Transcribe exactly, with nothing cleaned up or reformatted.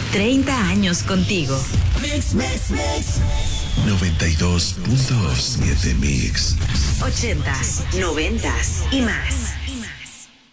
treinta años contigo. Mix, mix, mix. noventa y dos punto siete Mix. ochentas, noventas y más.